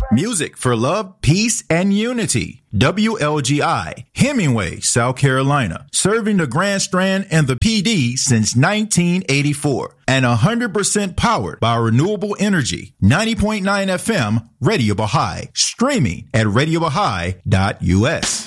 Music for love, peace, and unity. WLGI, Hemingway, South Carolina. Serving the Grand Strand and the PD since 1984. And 100% powered by renewable energy. 90.9 FM, Radio Baha'i. Streaming at RadioBaha'i.us.